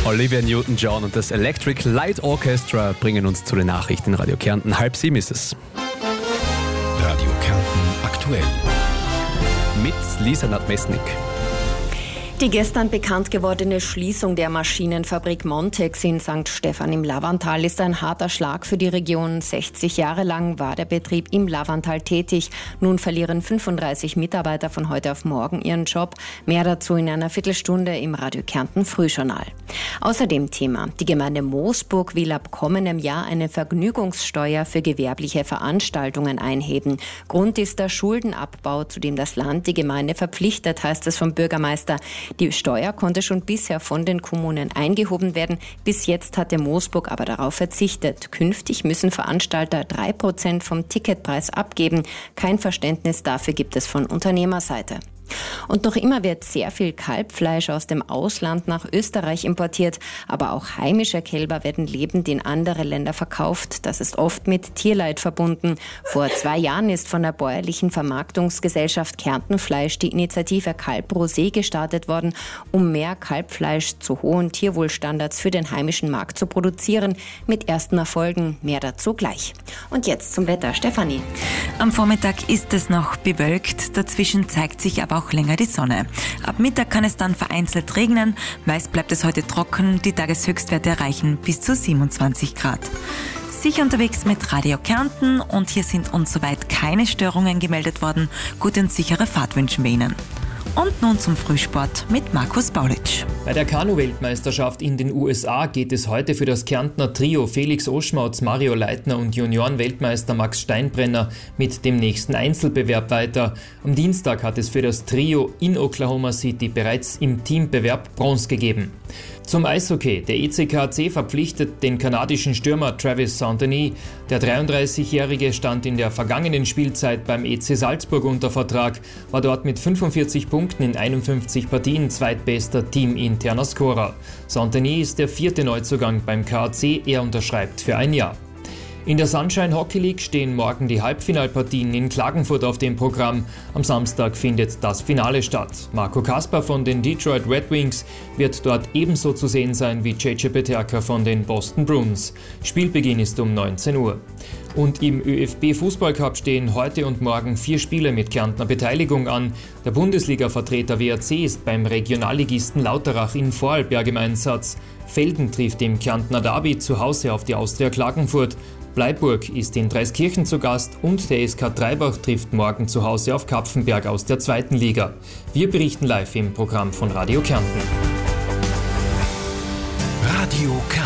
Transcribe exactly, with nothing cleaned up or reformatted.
Olivia Newton-John und das Electric Light Orchestra bringen uns zu den Nachrichten in Radio Kärnten. Halb sieben ist es. Radio Kärnten aktuell. Mit Lisa Nadmesnik. Die gestern bekannt gewordene Schließung der Maschinenfabrik Montex in Sankt Stephan im Lavantal ist ein harter Schlag für die Region. sechzig Jahre lang war der Betrieb im Lavantal tätig. Nun verlieren fünfunddreißig Mitarbeiter von heute auf morgen ihren Job. Mehr dazu in einer Viertelstunde im Radio Kärnten Frühjournal. Außerdem Thema: Die Gemeinde Moosburg will ab kommendem Jahr eine Vergnügungssteuer für gewerbliche Veranstaltungen einheben. Grund ist der Schuldenabbau, zu dem das Land die Gemeinde verpflichtet, heißt es vom Bürgermeister. Die Steuer konnte schon bisher von den Kommunen eingehoben werden. Bis jetzt hatte Moosburg aber darauf verzichtet. Künftig müssen Veranstalter drei Prozent vom Ticketpreis abgeben. Kein Verständnis dafür gibt es von Unternehmerseite. Und noch immer wird sehr viel Kalbfleisch aus dem Ausland nach Österreich importiert. Aber auch heimische Kälber werden lebend in andere Länder verkauft. Das ist oft mit Tierleid verbunden. Vor zwei Jahren ist von der bäuerlichen Vermarktungsgesellschaft Kärntenfleisch die Initiative Kalb Rosé gestartet worden, um mehr Kalbfleisch zu hohen Tierwohlstandards für den heimischen Markt zu produzieren. Mit ersten Erfolgen. Mehr dazu gleich. Und jetzt zum Wetter. Stefanie. Am Vormittag ist es noch bewölkt. Dazwischen zeigt sich aber auch länger die Sonne. Ab Mittag kann es dann vereinzelt regnen. Meist bleibt es heute trocken. Die Tageshöchstwerte erreichen bis zu siebenundzwanzig Grad. Sicher unterwegs mit Radio Kärnten und hier sind uns soweit keine Störungen gemeldet worden. Gute und sichere Fahrt wünschen wir Ihnen. Und nun zum Frühsport mit Markus Baulitsch. Bei der Kanu-Weltmeisterschaft in den U S A geht es heute für das Kärntner Trio Felix Oschmautz, Mario Leitner und Junioren-Weltmeister Max Steinbrenner mit dem nächsten Einzelbewerb weiter. Am Dienstag hat es für das Trio in Oklahoma City bereits im Teambewerb Bronze gegeben. Zum Eishockey. Der E C K C verpflichtet den kanadischen Stürmer Travis Saint-Denis. Der dreiunddreißigjährige stand in der vergangenen Spielzeit beim E C Salzburg unter Vertrag, war dort mit fünfundvierzig Punkten in einundfünfzig Partien zweitbester teaminterner Scorer. Saint-Denis ist der vierte Neuzugang beim K A C, er unterschreibt für ein Jahr. In der Sunshine Hockey League stehen morgen die Halbfinalpartien in Klagenfurt auf dem Programm. Am Samstag findet das Finale statt. Marco Kasper von den Detroit Red Wings wird dort ebenso zu sehen sein wie Cece Peterka von den Boston Bruins. Spielbeginn ist um neunzehn Uhr. Und im ÖFB-Fußballcup stehen heute und morgen vier Spiele mit Kärntner Beteiligung an. Der Bundesliga-Vertreter W A C ist beim Regionalligisten Lauterach in Vorarlberg im Einsatz. Velden trifft im Kärntner Derby zu Hause auf die Austria Klagenfurt. Bleiburg ist in Dreiskirchen zu Gast und der S K Treibach trifft morgen zu Hause auf Kapfenberg aus der zweiten Liga. Wir berichten live im Programm von Radio Kärnten. Radio Kärnten.